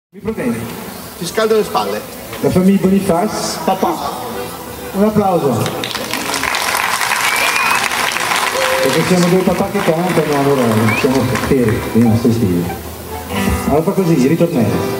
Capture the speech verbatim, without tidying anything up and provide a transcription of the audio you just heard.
Mi proviene. Ti scaldo le spalle. La famiglia Boniface, papà. Un applauso. Perché siamo due papà che cantano, allora siamo per i nostri stili. Allora fa così, ritornello.